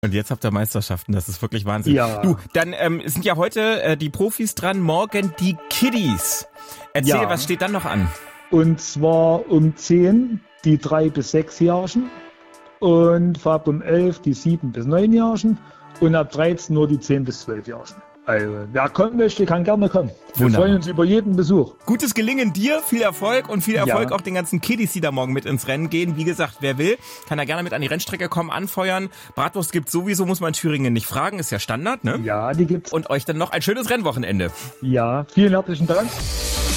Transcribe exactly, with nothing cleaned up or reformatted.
Und jetzt habt ihr Meisterschaften, das ist wirklich Wahnsinn. Ja. Du, dann ähm, sind ja heute äh, die Profis dran, morgen die Kiddies. Erzähl, Ja. was steht dann noch an? Und zwar um zehn die drei bis sechsjährigen und ab um elf die sieben bis neunjährigen und ab dreizehn nur die zehn bis zwölfjährigen. Also, wer kommen möchte, kann gerne kommen. Wir Wunderbar. freuen uns über jeden Besuch. Gutes Gelingen dir, viel Erfolg und viel Erfolg Ja. auch den ganzen Kiddies, die da morgen mit ins Rennen gehen. Wie gesagt, wer will, kann da gerne mit an die Rennstrecke kommen, anfeuern. Bratwurst gibt's sowieso, muss man in Thüringen nicht fragen, ist ja Standard, ne? Ja, die gibt's. Und euch dann noch ein schönes Rennwochenende. Ja, vielen herzlichen Dank.